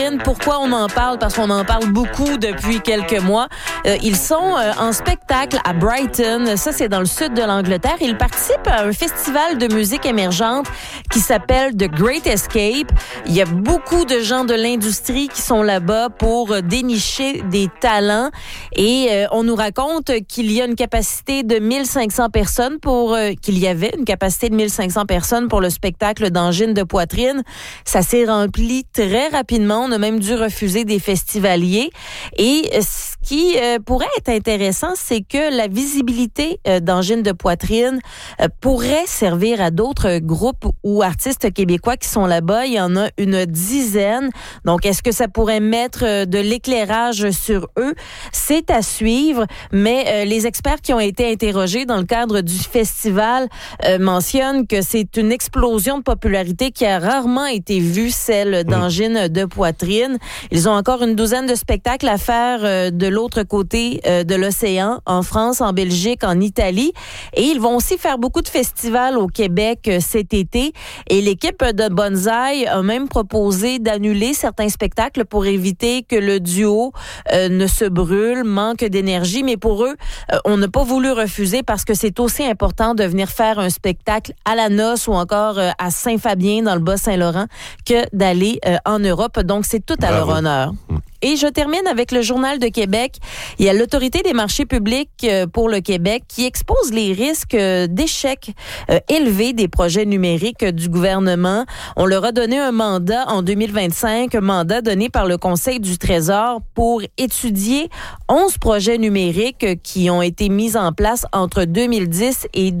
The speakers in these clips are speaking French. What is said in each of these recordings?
Pourquoi on en parle? Parce qu'on en parle beaucoup depuis quelques mois. Ils sont en spectacle à Brighton. Ça, c'est dans le sud de l'Angleterre. Ils participent à un festival de musique émergente qui s'appelle The Great Escape. Il y a beaucoup de gens de l'industrie qui sont là-bas pour dénicher des talents. Et on nous raconte qu'il y a une capacité de 1500 personnes qu'il y avait une capacité de 1500 personnes pour le spectacle d'angine de poitrine. Ça s'est rempli très rapidement. On a même dû refuser des festivaliers. Et ce qui pourrait être intéressant, c'est que la visibilité d'angine de poitrine pourrait servir à d'autres groupes ou artistes québécois qui sont là-bas. Il y en a une dizaine. Donc, est-ce que ça pourrait mettre de l'éclairage sur eux? C'est à suivre, mais les experts qui ont été interrogés dans le cadre du festival mentionnent que c'est une explosion de popularité qui a rarement été vue, celle d'angine de poitrine. Ils ont encore une douzaine de spectacles à faire de l'autre côté de l'océan, en France, en Belgique, en Italie. Et ils vont aussi faire beaucoup de festivals au Québec cet été. Et l'équipe de Bonsaï a même proposé d'annuler certains spectacles pour éviter que le duo ne se brûle, manque d'énergie. Mais pour eux, on n'a pas voulu refuser parce que c'est aussi important de venir faire un spectacle à la Noce ou encore à Saint-Fabien dans le Bas-Saint-Laurent que d'aller en Europe. Donc, c'est tout à leur honneur. Et je termine avec le Journal de Québec. Il y a l'Autorité des marchés publics pour le Québec qui expose les risques d'échec élevés des projets numériques du gouvernement. On leur a donné un mandat en 2025, un mandat donné par le Conseil du Trésor pour étudier 11 projets numériques qui ont été mis en place entre 2010 et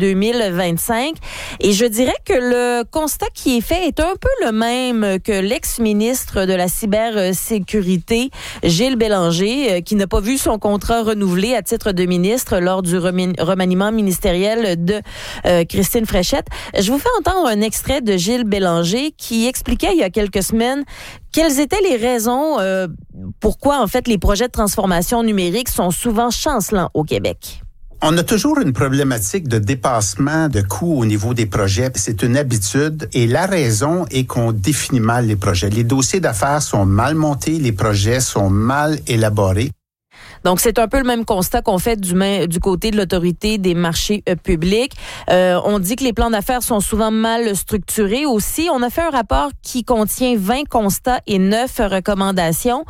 2025. Et je dirais que le constat qui est fait est un peu le même que l'ex-ministre de la cybersécurité, Gilles Bélanger, qui n'a pas vu son contrat renouvelé à titre de ministre lors du remaniement ministériel de Christine Fréchette. Je vous fais entendre un extrait de Gilles Bélanger qui expliquait il y a quelques semaines quelles étaient les raisons pourquoi en fait les projets de transformation numérique sont souvent chancelants au Québec. On a toujours une problématique de dépassement de coûts au niveau des projets. C'est une habitude et la raison est qu'on définit mal les projets. Les dossiers d'affaires sont mal montés, les projets sont mal élaborés. Donc, c'est un peu le même constat qu'on fait du côté de l'Autorité des marchés publics. On dit que les plans d'affaires sont souvent mal structurés aussi. On a fait un rapport qui contient 20 constats et 9 recommandations.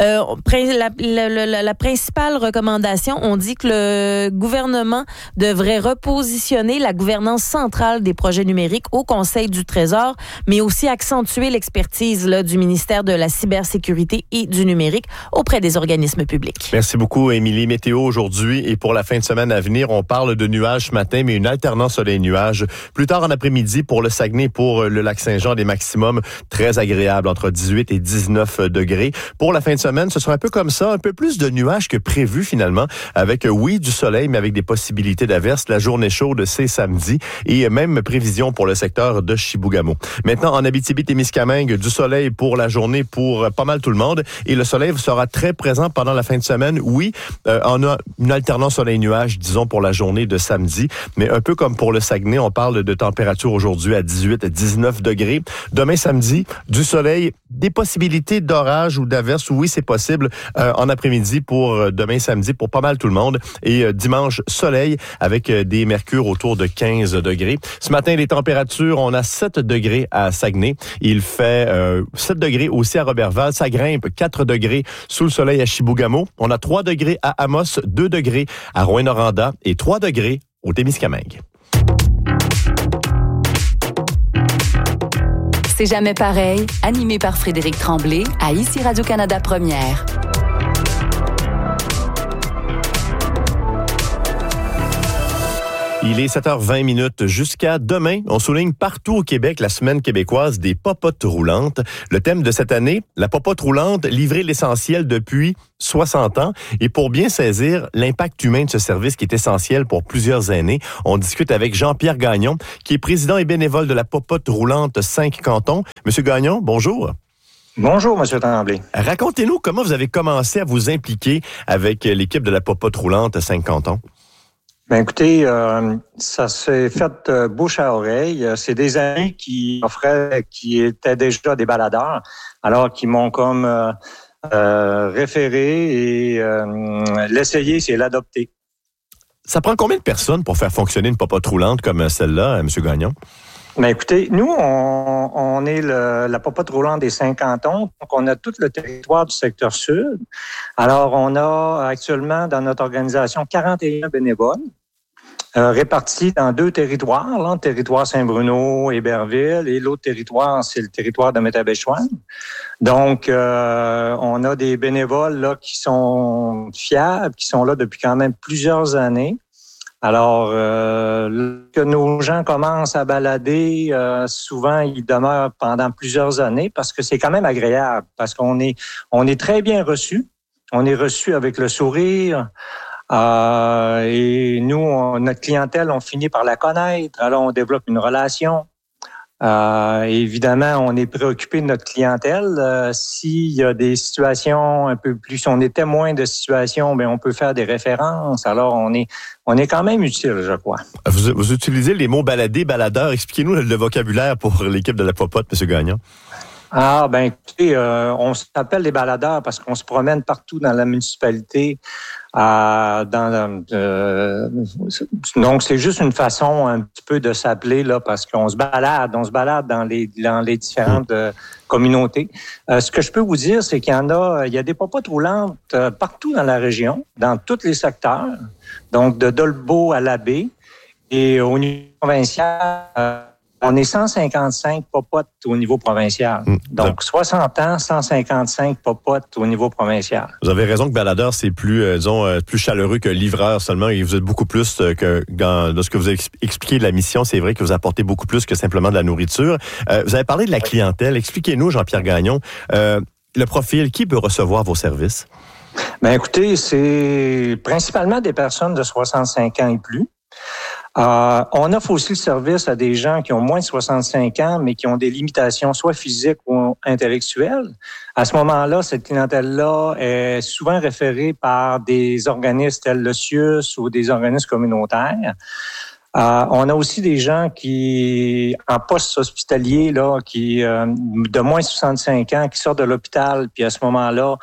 La principale recommandation, on dit que le gouvernement devrait repositionner la gouvernance centrale des projets numériques au Conseil du Trésor, mais aussi accentuer l'expertise du ministère de la cybersécurité et du numérique auprès des organismes publics. Merci beaucoup, Émilie. Météo aujourd'hui et pour la fin de semaine à venir, on parle de nuages ce matin, mais une alternance soleil-nuages. Plus tard en après-midi, pour le Saguenay, pour le Lac-Saint-Jean, des maximums très agréables, entre 18 et 19 degrés. Pour la fin de semaine, ce sera un peu comme ça, un peu plus de nuages que prévu finalement, avec, oui, du soleil, mais avec des possibilités d'averses. La journée chaude, c'est samedi, et même prévision pour le secteur de Chibougamau. Maintenant, en Abitibi-Témiscamingue, du soleil pour la journée pour pas mal tout le monde, et le soleil sera très présent pendant la fin de semaine. Oui, on a une alternance soleil-nuage, disons, pour la journée de samedi, mais un peu comme pour le Saguenay, on parle de température aujourd'hui à 18 à 19 degrés. Demain samedi, du soleil, des possibilités d'orage ou d'averse, oui, c'est possible en après-midi pour demain samedi pour pas mal tout le monde. Et dimanche, soleil avec des mercures autour de 15 degrés. Ce matin, les températures, on a 7 degrés à Saguenay. Il fait 7 degrés aussi à Roberval. Ça grimpe 4 degrés sous le soleil à Chibougamau. On a 3 degrés à Amos, 2 degrés à Rouyn-Noranda et 3 degrés au Témiscamingue. C'est jamais pareil, animé par Frédéric Tremblay à ici Radio-Canada Première. Il est 7h20 jusqu'à demain. On souligne partout au Québec la semaine québécoise des popotes roulantes. Le thème de cette année, la popote roulante, livrer l'essentiel depuis 60 ans. Et pour bien saisir l'impact humain de ce service qui est essentiel pour plusieurs années, on discute avec Jean-Pierre Gagnon, qui est président et bénévole de la popote roulante 5 cantons. Monsieur Gagnon, bonjour. Bonjour, M. Tremblay. Racontez-nous comment vous avez commencé à vous impliquer avec l'équipe de la popote roulante 5 cantons. Ben écoutez, ça s'est fait bouche à oreille. C'est des amis qui étaient déjà des baladeurs. alors qui m'ont comme référé et l'essayer, c'est l'adopter. Ça prend combien de personnes pour faire fonctionner une popote roulante comme celle-là, M. Gagnon? Ben écoutez, nous, on est la popote roulante des 5 cantons, donc on a tout le territoire du secteur sud. Alors, on a actuellement dans notre organisation 41 bénévoles répartis dans 2 territoires, là, le territoire Saint-Bruno, Héberville, et l'autre territoire, c'est le territoire de Métabetchouan. Donc, on a des bénévoles là qui sont fiables, qui sont là depuis quand même plusieurs années. Alors, que nos gens commencent à balader, souvent, ils demeurent pendant plusieurs années parce que c'est quand même agréable, parce qu'on est très bien reçus. On est reçus avec le sourire. Et nous, notre clientèle, on finit par la connaître. Alors, on développe une relation. Évidemment, on est préoccupé de notre clientèle. S'il y a des situations un peu plus, si on est témoin de situations, bien, on peut faire des références. Alors, on est quand même utile, je crois. Vous utilisez les mots balader, baladeur. Expliquez-nous le vocabulaire pour l'équipe de la popote, M. Gagnon. Ben, écoutez, on s'appelle les baladeurs parce qu'on se promène partout dans la municipalité. Donc, c'est juste une façon un petit peu de s'appeler là parce qu'on se balade dans les différentes communautés. Ce que je peux vous dire, c'est qu'il y a des popotes roulantes partout dans la région, dans tous les secteurs, donc de Dolbeau à Labbé. Et au niveau provincial, on est 155 popotes au niveau provincial. Donc, 60 ans, 155 popotes au niveau provincial. Vous avez raison que baladeur, c'est plus, plus chaleureux que livreur seulement. Et vous êtes beaucoup plus que dans ce que vous avez expliqué de la mission. C'est vrai que vous apportez beaucoup plus que simplement de la nourriture. Vous avez parlé de la clientèle. Expliquez-nous, Jean-Pierre Gagnon, le profil, qui peut recevoir vos services? Ben, écoutez, c'est principalement des personnes de 65 ans et plus. On offre aussi le service à des gens qui ont moins de 65 ans, mais qui ont des limitations soit physiques ou intellectuelles. À ce moment-là, cette clientèle-là est souvent référée par des organismes tels le CIUS ou des organismes communautaires. On a aussi des gens qui, en poste hospitalier, là, qui de moins de 65 ans, qui sortent de l'hôpital, puis à ce moment-là,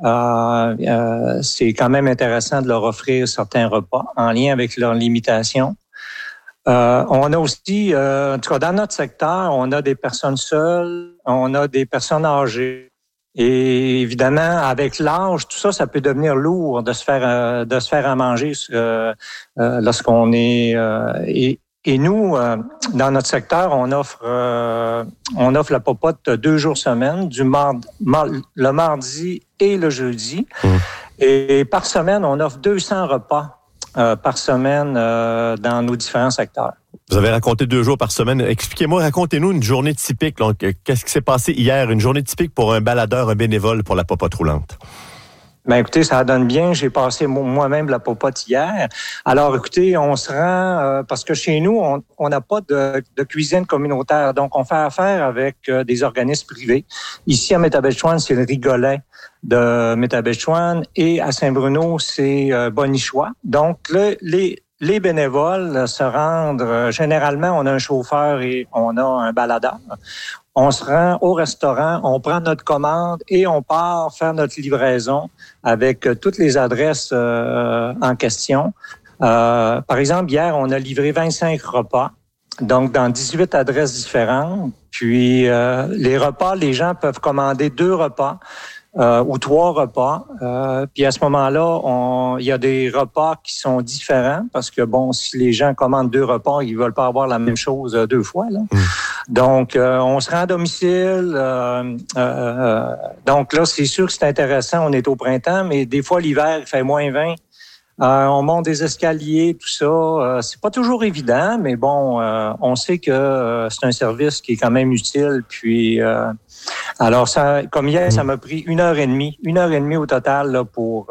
c'est quand même intéressant de leur offrir certains repas en lien avec leurs limitations. On a aussi, en tout cas dans notre secteur, on a des personnes seules, on a des personnes âgées. Et évidemment, avec l'âge, tout ça, ça peut devenir lourd de se faire à manger lorsqu'on est. Et nous, dans notre secteur, on offre la popote 2 jours semaine, le mardi et le jeudi. Et par semaine, on offre 200 repas par semaine dans nos différents secteurs. Vous avez raconté 2 jours par semaine. Expliquez-moi, racontez-nous une journée typique. Donc, qu'est-ce qui s'est passé hier? Une journée typique pour un baladeur, un bénévole pour la popote roulante. Ben écoutez, ça donne bien. J'ai passé moi-même la popote hier. Alors, écoutez, on se rend parce que chez nous, on n'a pas de cuisine communautaire, donc on fait affaire avec des organismes privés. Ici à Métabetchouan, c'est le Rigolet de Métabetchouan et à Saint-Bruno, c'est Bonichois. Donc les bénévoles se rendent, généralement, on a un chauffeur et on a un baladeur. On se rend au restaurant, on prend notre commande et on part faire notre livraison avec toutes les adresses en question. Par exemple, hier, on a livré 25 repas, donc dans 18 adresses différentes. Puis les repas, les gens peuvent commander 2 repas. Ou 3 repas. Puis à ce moment-là, il y a des repas qui sont différents parce que, bon, si les gens commandent 2 repas, ils veulent pas avoir la même chose 2 fois, là. Donc, on se rend à domicile. Donc là, c'est sûr que c'est intéressant. On est au printemps, mais des fois, l'hiver, il fait moins 20. On monte des escaliers, tout ça. C'est pas toujours évident, mais bon, on sait que c'est un service qui est quand même utile. Puis, alors, ça, comme hier, ça m'a pris 1h30 au total là, pour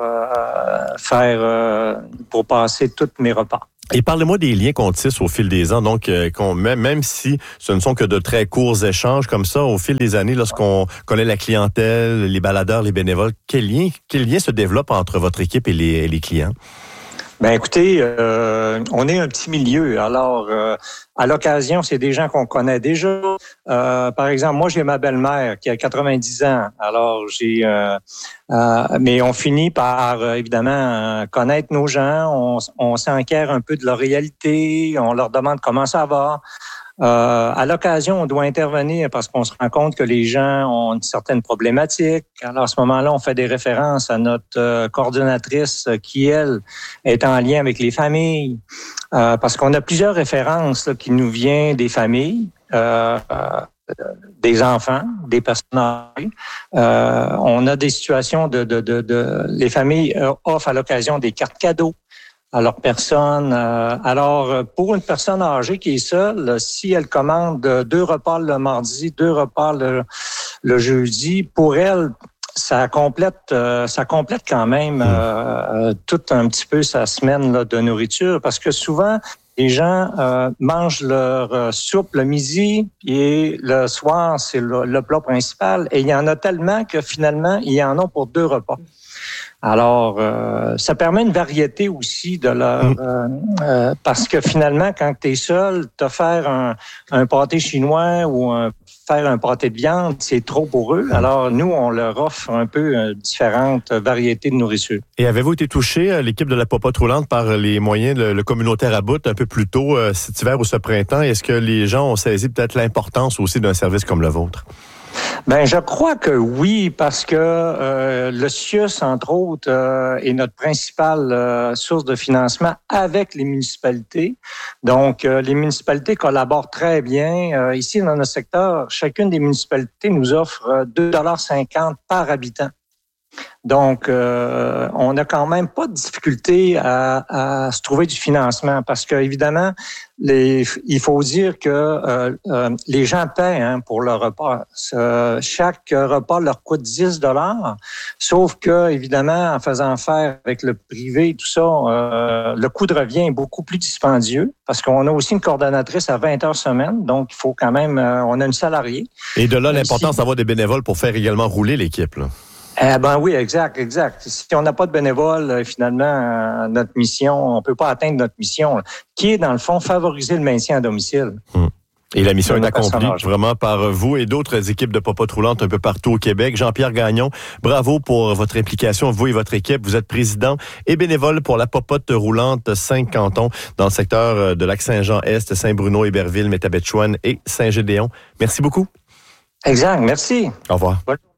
passer tous mes repas. Et parlez-moi des liens qu'on tisse au fil des ans. Donc, même si ce ne sont que de très courts échanges comme ça, au fil des années, lorsqu'on connaît la clientèle, les baladeurs, les bénévoles, quel lien se développe entre votre équipe et les clients? Ben écoutez, on est un petit milieu. Alors, à l'occasion, c'est des gens qu'on connaît déjà. Par exemple, moi, j'ai ma belle-mère qui a 90 ans. Alors, mais on finit par, évidemment, connaître nos gens. On s'enquiert un peu de leur réalité. On leur demande comment ça va. À l'occasion, on doit intervenir parce qu'on se rend compte que les gens ont une certaine problématique. Alors, à ce moment-là, on fait des références à notre coordonnatrice qui, elle, est en lien avec les familles. Parce qu'on a plusieurs références là, qui nous viennent des familles, des enfants, des personnes âgées. On a des situations les familles offrent à l'occasion des cartes cadeaux à leur personne. Alors, pour une personne âgée qui est seule, si elle commande 2 repas le mardi, 2 repas le jeudi, pour elle, ça complète quand même tout un petit peu sa semaine là, de nourriture, parce que souvent, les gens mangent leur soupe le midi et le soir, c'est le plat principal. Et il y en a tellement que finalement, il y en a pour 2 repas. Alors, ça permet une variété aussi de leur... parce que finalement, quand tu es seul, te faire un pâté chinois ou faire un pâté de viande, c'est trop pour eux. Alors, nous, on leur offre un peu différentes variétés de nourriture. Et avez-vous été touché, l'équipe de la Popote roulante, par les moyens, le communautaire à bout, un peu plus tôt cet hiver ou ce printemps? Est-ce que les gens ont saisi peut-être l'importance aussi d'un service comme le vôtre? Ben, je crois que oui, parce que le CIUS, entre autres, est notre principale source de financement avec les municipalités. Donc, les municipalités collaborent très bien. Ici, dans notre secteur, chacune des municipalités nous offre 2,50 $ par habitant. Donc, on n'a quand même pas de difficulté à se trouver du financement parce que, évidemment, il faut dire que les gens paient pour le repas. Chaque repas leur coûte 10 $, sauf que, évidemment, en faisant affaire avec le privé et tout ça, le coût de revient est beaucoup plus dispendieux parce qu'on a aussi une coordonnatrice à 20 heures semaine, donc il faut quand même, on a une salariée. Et de là, l'importance d'avoir des bénévoles pour faire également rouler l'équipe, là. Ben oui, exact. Si on n'a pas de bénévoles, finalement, notre mission, on peut pas atteindre notre mission, qui est, dans le fond, favoriser le maintien à domicile. Et la mission est accomplie vraiment par vous et d'autres équipes de Popote roulante un peu partout au Québec. Jean-Pierre Gagnon, bravo pour votre implication, vous et votre équipe. Vous êtes président et bénévole pour la Popote roulante 5 cantons dans le secteur de Lac-Saint-Jean-Est, Saint-Bruno, Iberville, Métabetchouane et Saint-Gédéon. Merci beaucoup. Exact, merci. Au revoir.